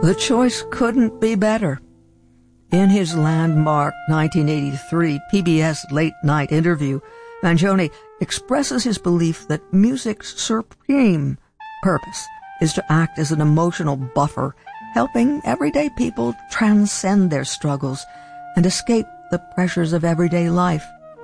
The choice couldn't be better. In his landmark 1983 PBS late-night interview, Mangione expresses his belief that music's supreme purpose is to act as an emotional buffer, helping everyday people transcend their struggles and escape the pressures of everyday life.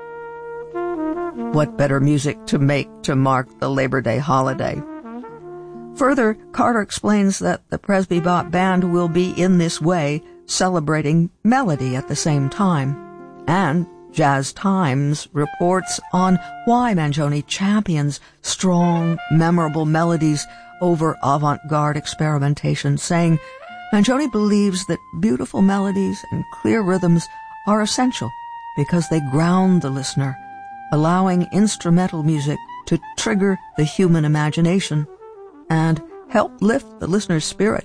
What better music to make to mark the Labor Day holiday? Further, Carter explains that the Presby Band will be in this way, celebrating melody at the same time. And Jazz Times reports on why Mangione champions strong, memorable melodies over avant-garde experimentation, saying, Mangione believes that beautiful melodies and clear rhythms are essential because they ground the listener, allowing instrumental music to trigger the human imagination and help lift the listener's spirit.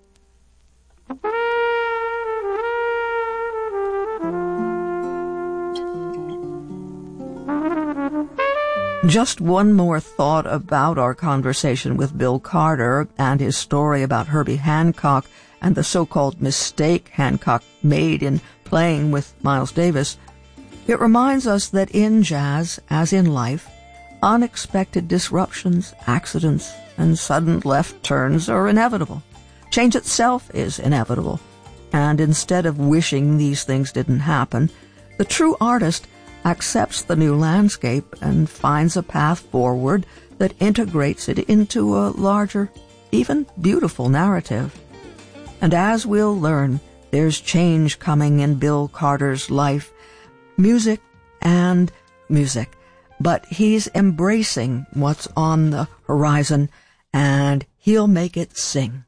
Just one more thought about our conversation with Bill Carter and his story about Herbie Hancock and the so-called mistake Hancock made in playing with Miles Davis. It reminds us that in jazz, as in life, unexpected disruptions, accidents, and sudden left turns are inevitable. Change itself is inevitable. And instead of wishing these things didn't happen, the true artist accepts the new landscape and finds a path forward that integrates it into a larger, even beautiful narrative. And as we'll learn, there's change coming in Bill Carter's life, music and music. But he's embracing what's on the horizon, and he'll make it sing.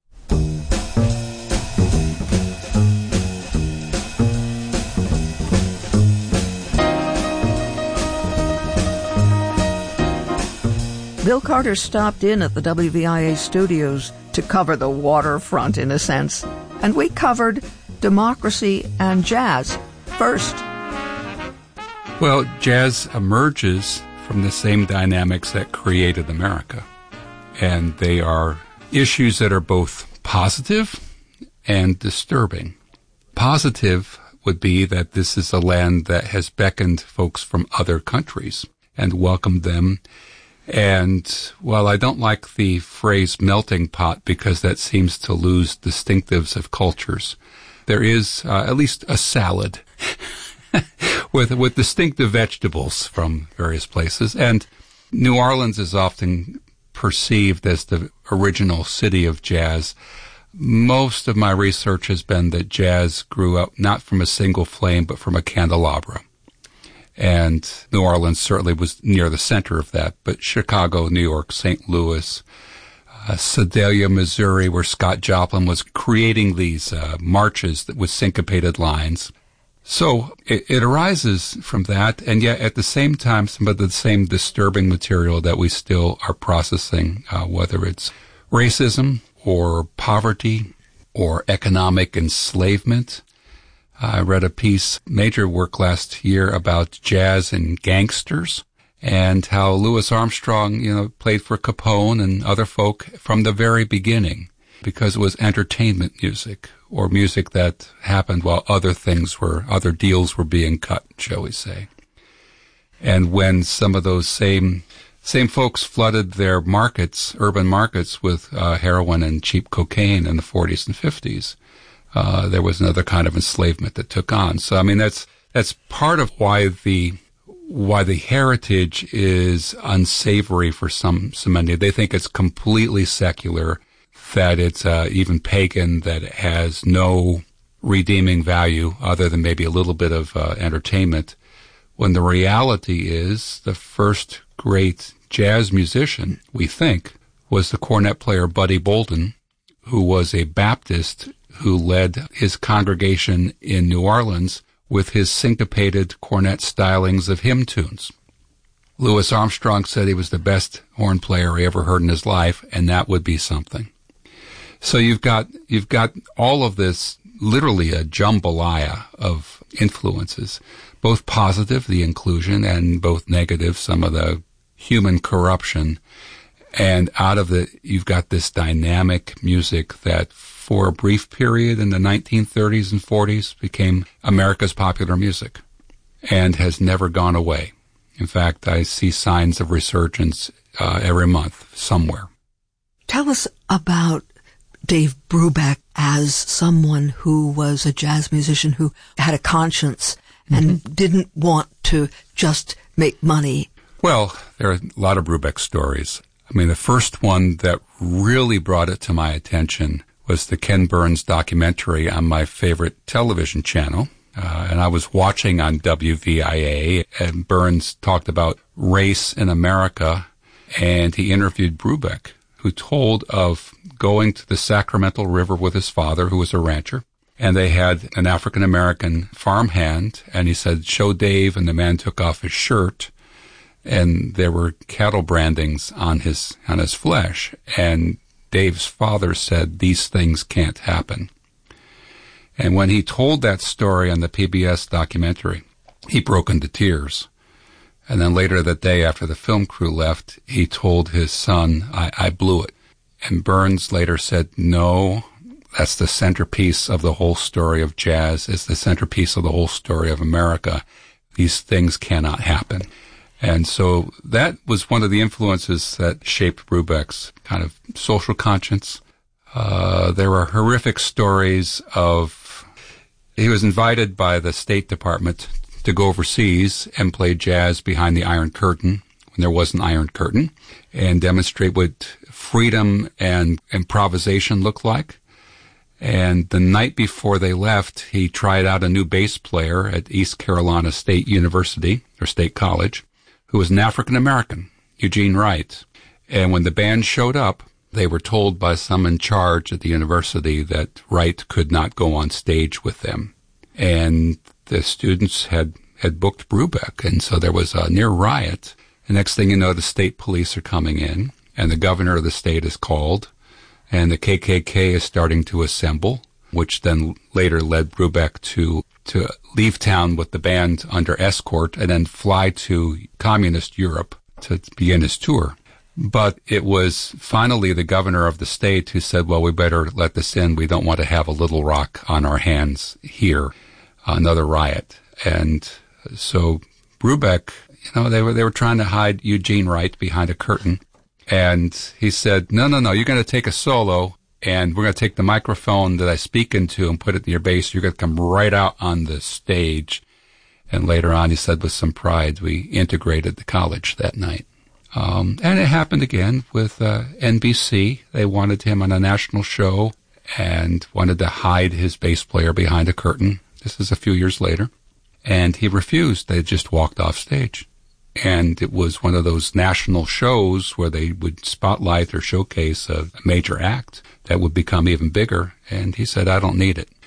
Bill Carter stopped in at the WVIA studios to cover the waterfront, in a sense, and we covered democracy and jazz first. Well, jazz emerges from the same dynamics that created America, and they are issues that are both positive and disturbing. Positive would be that this is a land that has beckoned folks from other countries and welcomed them. And while I don't like the phrase melting pot because that seems to lose distinctives of cultures, there is at least a salad with distinctive vegetables from various places. And New Orleans is often perceived as the original city of jazz. Most of my research has been that jazz grew up not from a single flame, but from a candelabra. And New Orleans certainly was near the center of that, but Chicago, New York, St. Louis, Sedalia, Missouri, where Scott Joplin was creating these marches with syncopated lines. So it arises from that, and yet at the same time, some of the same disturbing material that we still are processing, whether it's racism or poverty or economic enslavement. I read a major work last year about jazz and gangsters and how Louis Armstrong, played for Capone and other folk from the very beginning because it was entertainment music or music that happened while other deals were being cut, shall we say. And when some of those same folks flooded their urban markets with heroin and cheap cocaine in the 40s and 50s, there was another kind of enslavement that took on. So, I mean, that's part of why the heritage is unsavory for so many. They think it's completely secular, that it's even pagan, that it has no redeeming value other than maybe a little bit of entertainment. When the reality is the first great jazz musician, we think, was the cornet player Buddy Bolden, who was a Baptist who led his congregation in New Orleans with his syncopated cornet stylings of hymn tunes. Louis Armstrong said he was the best horn player he ever heard in his life, and that would be something. So you've got all of this, literally a jambalaya of influences, both positive, the inclusion, and both negative, some of the human corruption. And out of it, you've got this dynamic music that for a brief period in the 1930s and 40s, became America's popular music and has never gone away. In fact, I see signs of resurgence every month somewhere. Tell us about Dave Brubeck as someone who was a jazz musician who had a conscience and didn't want to just make money. Well, there are a lot of Brubeck stories. I mean, the first one that really brought it to my attention was the Ken Burns documentary on my favorite television channel. And I was watching on WVIA, and Burns talked about race in America, and he interviewed Brubeck, who told of going to the Sacramento River with his father, who was a rancher, and they had an African-American farmhand, and he said, "Show Dave," and the man took off his shirt, and there were cattle brandings on his flesh, and Dave's father said, "These things can't happen." And when he told that story on the PBS documentary, he broke into tears. And then later that day, after the film crew left, he told his son, I blew it. And Burns later said, "No, that's the centerpiece of the whole story of jazz. It's the centerpiece of the whole story of America. These things cannot happen." And so that was one of the influences that shaped Brubeck's kind of social conscience. There were horrific stories of, he was invited by the State Department to go overseas and play jazz behind the Iron Curtain, when there was an Iron Curtain, and demonstrate what freedom and improvisation looked like. And the night before they left, he tried out a new bass player at East Carolina State University, or State College, who was an African-American, Eugene Wright. And when the band showed up, they were told by some in charge at the university that Wright could not go on stage with them. And the students had booked Brubeck, and so there was a near riot. The next thing you know, the state police are coming in, and the governor of the state is called, and the KKK is starting to assemble, which then later led Brubeck to leave town with the band under escort and then fly to communist Europe to begin his tour. But it was finally the governor of the state who said, well, we better let this in. We don't want to have a Little Rock on our hands here, another riot. And so Brubeck, they were trying to hide Eugene Wright behind a curtain. And he said, no, you're going to take a solo, and we're going to take the microphone that I speak into and put it in your bass. You're going to come right out on the stage. And later on, he said with some pride, we integrated the college that night. And it happened again with NBC. They wanted him on a national show and wanted to hide his bass player behind a curtain. This is a few years later. And he refused. They just walked off stage. And it was one of those national shows where they would spotlight or showcase a major act that would become even bigger. And he said, I don't need it.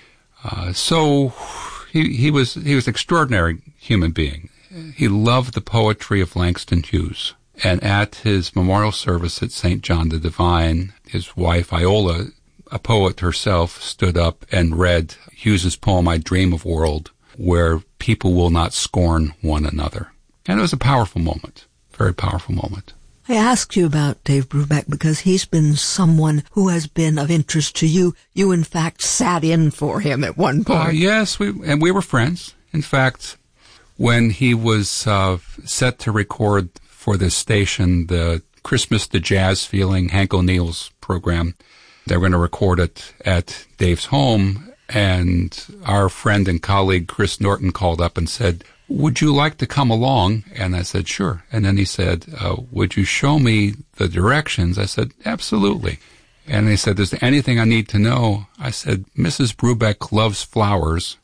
So he was an extraordinary human being. He loved the poetry of Langston Hughes. And at his memorial service at St. John the Divine, his wife, Iola, a poet herself, stood up and read Hughes's poem, I Dream of World, where people will not scorn one another. And it was a powerful moment, very powerful moment. I asked you about Dave Brubeck because he's been someone who has been of interest to you. You, in fact, sat in for him at one point. Yes, we were friends. In fact, when he was set to record for this station, the Christmas to Jazz Feeling, Hank O'Neill's program, they were going to record it at Dave's home, and our friend and colleague Chris Norton called up and said, would you like to come along? And I said, sure. And then he said, would you show me the directions? I said, absolutely. And he said, is there anything I need to know? I said, Mrs. Brubeck loves flowers.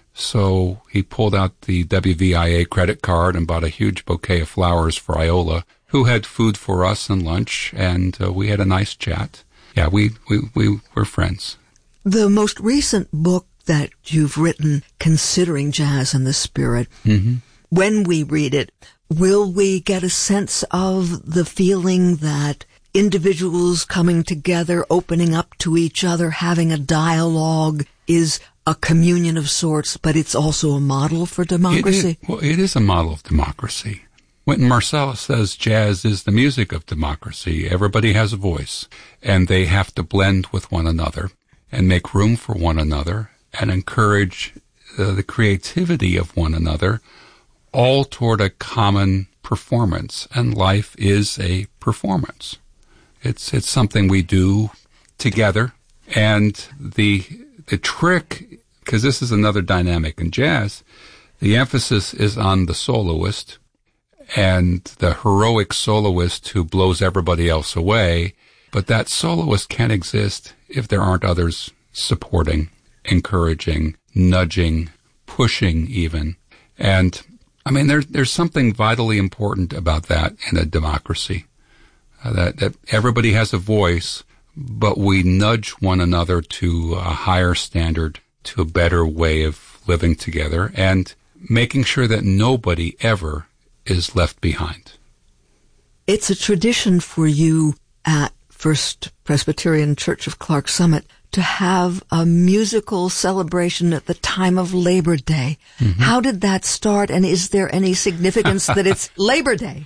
So he pulled out the WVIA credit card and bought a huge bouquet of flowers for Iola, who had food for us and lunch, and we had a nice chat. Yeah, we were friends. The most recent book that you've written, Considering Jazz and the Spirit, when we read it, will we get a sense of the feeling that individuals coming together, opening up to each other, having a dialogue is a communion of sorts, but it's also a model for democracy? It is a model of democracy. Wynton Marsalis says jazz is the music of democracy. Everybody has a voice, and they have to blend with one another. and make room for one another and encourage the creativity of one another, all toward a common performance. And life is a performance. It's something we do together. And the trick, because this is another dynamic in jazz, the emphasis is on the soloist and the heroic soloist who blows everybody else away. But that soloist can't exist if there aren't others supporting, encouraging, nudging, pushing even. And I mean, there's something vitally important about that in a democracy, that everybody has a voice, but we nudge one another to a higher standard, to a better way of living together, and making sure that nobody ever is left behind. It's a tradition for you at First Presbyterian Church of Clark Summit to have a musical celebration at the time of Labor Day. Mm-hmm. How did that start, and is there any significance that it's Labor Day?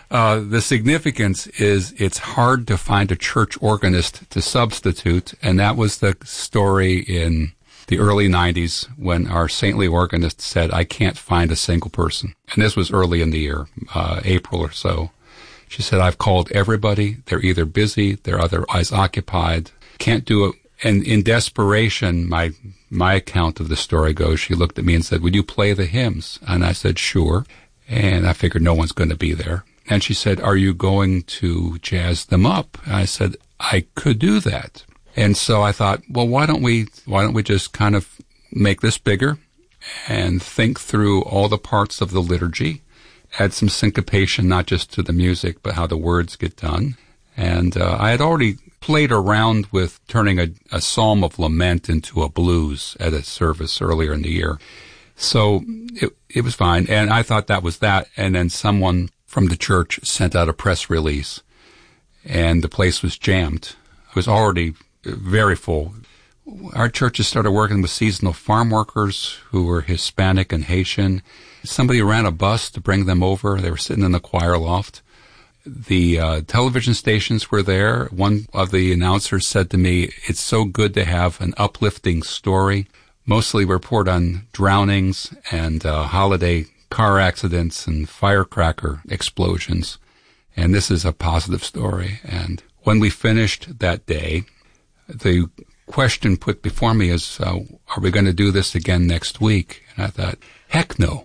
The significance is it's hard to find a church organist to substitute, and that was the story in the early 90s when our saintly organist said, I can't find a single person. And this was early in the year, April or so. She said, I've called everybody. They're either busy, they're otherwise occupied, can't do it. And in desperation, my account of the story goes, she looked at me and said, would you play the hymns? And I said, sure. And I figured no one's going to be there. And she said, are you going to jazz them up? And I said, I could do that. And so I thought, well, why don't we just kind of make this bigger and think through all the parts of the liturgy, add some syncopation, not just to the music, but how the words get done. And I had already played around with turning a psalm of lament into a blues at a service earlier in the year. So it was fine. And I thought that was that. And then someone from the church sent out a press release, and the place was jammed. It was already very full. Our churches started working with seasonal farm workers who were Hispanic and Haitian. Somebody ran a bus to bring them over. They were sitting in the choir loft. The television stations were there. One of the announcers said to me, it's so good to have an uplifting story. Mostly report on drownings and holiday car accidents and firecracker explosions. And this is a positive story. And when we finished that day, the question put before me is, are we going to do this again next week? And I thought, heck no.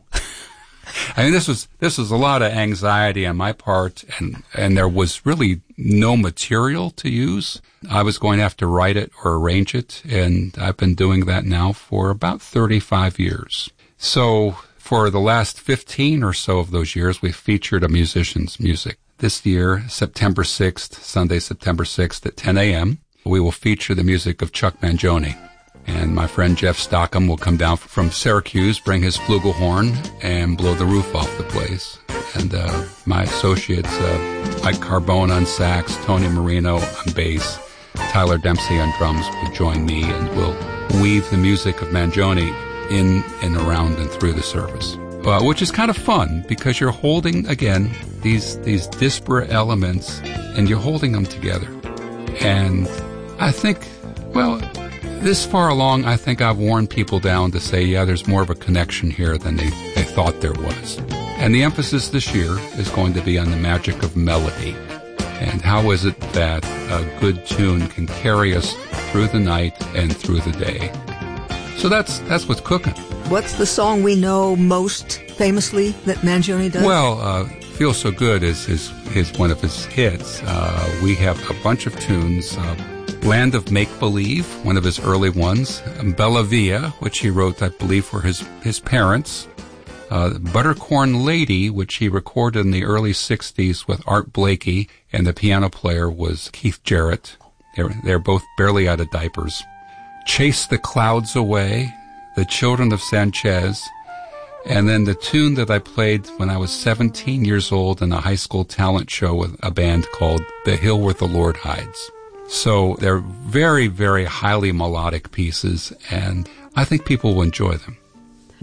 I mean, this was a lot of anxiety on my part, and there was really no material to use. I was going to have to write it or arrange it, and I've been doing that now for about 35 years. So for the last 15 or so of those years, we've featured a musician's music. This year, September 6th, Sunday, September 6th at 10 a.m., we will feature the music of Chuck Mangione. And my friend Jeff Stockham will come down from Syracuse, bring his flugelhorn, and blow the roof off the place. And my associates, Mike Carbone on sax, Tony Marino on bass, Tyler Dempsey on drums will join me, and we'll weave the music of Mangione in and around and through the service. Which is kind of fun, because you're holding, again, these disparate elements, and you're holding them together. And I think, well, this far along, I think I've worn people down to say, yeah, there's more of a connection here than they thought there was. And the emphasis this year is going to be on the magic of melody. And how is it that a good tune can carry us through the night and through the day? So that's what's cooking. What's the song we know most famously that Mangione does? Well, Feel So Good is one of his hits. We have a bunch of tunes. Land of Make-Believe, one of his early ones. Bella Via, which he wrote, I believe, for his parents. Buttercorn Lady, which he recorded in the early 60s with Art Blakey, and the piano player was Keith Jarrett. They're both barely out of diapers. Chase the Clouds Away, The Children of Sanchez, and then the tune that I played when I was 17 years old in a high school talent show with a band called The Hill Where the Lord Hides. So they're very, very highly melodic pieces, and I think people will enjoy them.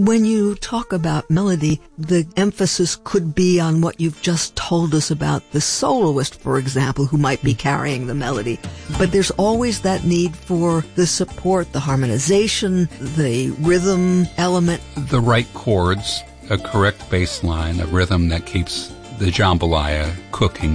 When you talk about melody, the emphasis could be on what you've just told us about the soloist, for example, who might be carrying the melody. But there's always that need for the support, the harmonization, the rhythm element. The right chords, a correct bass line, a rhythm that keeps the jambalaya cooking.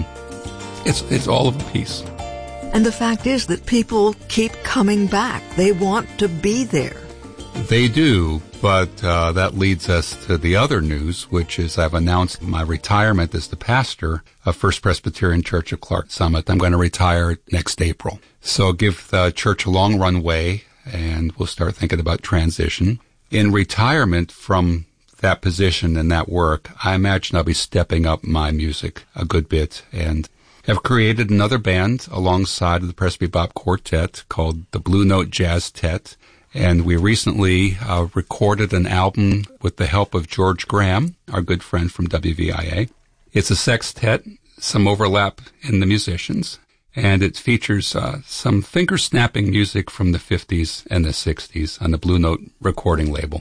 It's all of a piece. And the fact is that people keep coming back. They want to be there. They do, but that leads us to the other news, which is I've announced my retirement as the pastor of First Presbyterian Church of Clarks Summit. I'm going to retire next April. So give the church a long runway, and we'll start thinking about transition. In retirement from that position and that work, I imagine I'll be stepping up my music a good bit, and have created another band alongside of the Presby Bop Quartet called the Blue Note Jazz Tet. And we recently recorded an album with the help of George Graham, our good friend from WVIA. It's a sextet, some overlap in the musicians, and it features some finger-snapping music from the 50s and the 60s on the Blue Note recording label.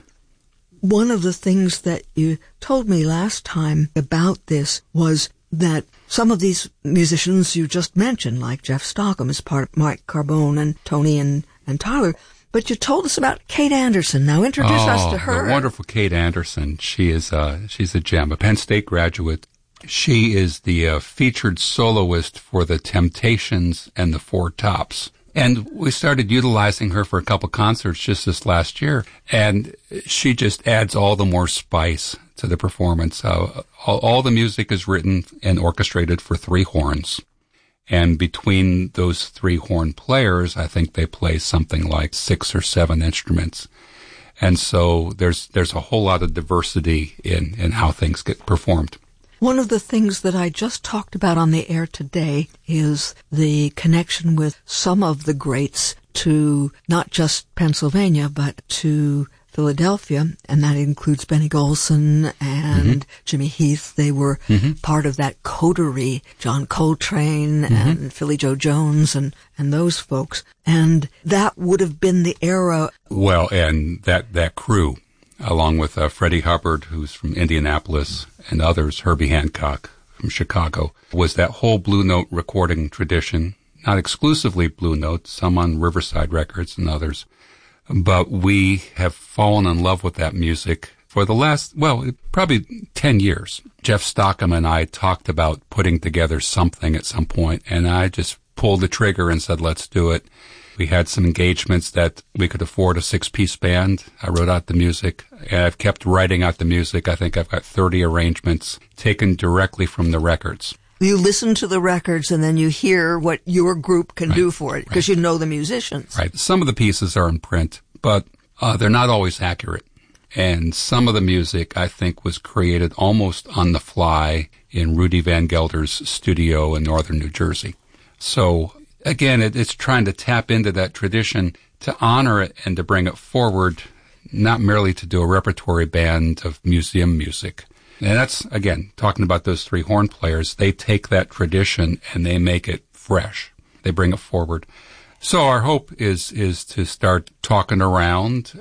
One of the things that you told me last time about this was that some of these musicians you just mentioned, like Jeff Stockham, is part of Mike Carbone and Tony and Tyler. But you told us about Kate Anderson. Now introduce us to her. The wonderful Kate Anderson. She's a gem, a Penn State graduate. She is the featured soloist for the Temptations and the Four Tops. And we started utilizing her for a couple concerts just this last year. And she just adds all the more spice to the performance. All the music is written and orchestrated for three horns. And between those three horn players, I think they play something like 6 or 7 instruments. And so there's a whole lot of diversity in how things get performed. One of the things that I just talked about on the air today is the connection with some of the greats to not just Pennsylvania, but to Philadelphia, and that includes Benny Golson and Jimmy Heath. They were part of that coterie, John Coltrane and Philly Joe Jones and those folks. And that would have been the era. Well, and that crew, along with Freddie Hubbard, who's from Indianapolis, and others, Herbie Hancock from Chicago, was that whole Blue Note recording tradition, not exclusively Blue Note, some on Riverside Records and others. But we have fallen in love with that music for the last, probably 10 years. Jeff Stockham and I talked about putting together something at some point, and I just pulled the trigger and said, let's do it. We had some engagements that we could afford a 6-piece band. I wrote out the music, and I've kept writing out the music. I think I've got 30 arrangements taken directly from the records. You listen to the records and then you hear what your group can do for it because you know the musicians. Right. Some of the pieces are in print, but they're not always accurate. And some of the music, I think, was created almost on the fly in Rudy Van Gelder's studio in northern New Jersey. So, again, it's trying to tap into that tradition to honor it and to bring it forward, not merely to do a repertory band of museum music. And that's, again, talking about those three horn players. They take that tradition and they make it fresh. They bring it forward. So our hope is to start talking around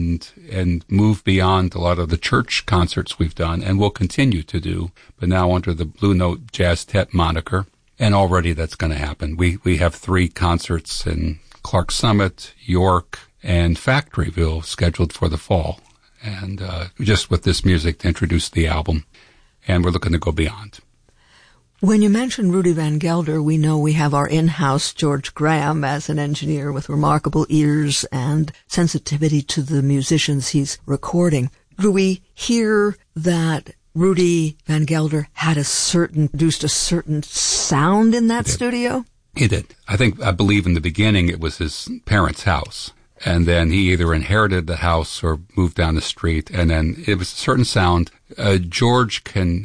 and move beyond a lot of the church concerts we've done, and we'll continue to do, but now under the Blue Note Jazz Tet moniker. And already that's going to happen. We have 3 concerts in Clarks Summit, York, and Factoryville scheduled for the fall. And just with this music to introduce the album. And we're looking to go beyond. When you mention Rudy Van Gelder, we know we have our in-house George Graham as an engineer with remarkable ears and sensitivity to the musicians he's recording. Do we hear that Rudy Van Gelder had produced a certain sound in that studio? He did. I believe in the beginning it was his parents' house. And then he either inherited the house or moved down the street. And then it was a certain sound. George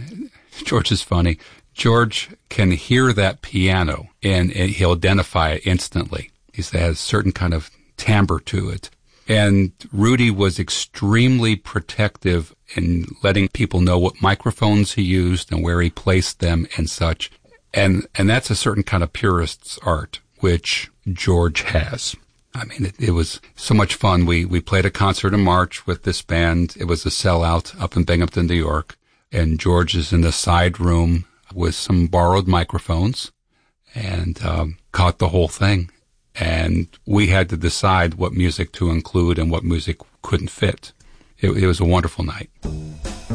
is funny. George can hear that piano and he'll identify it instantly. He has a certain kind of timbre to it. And Rudy was extremely protective in letting people know what microphones he used and where he placed them and such. And that's a certain kind of purist's art, which George has. I mean, it was so much fun. We played a concert in March with this band. It was a sellout up in Binghamton, New York. And George is in the side room with some borrowed microphones and caught the whole thing. And we had to decide what music to include and what music couldn't fit. It was a wonderful night.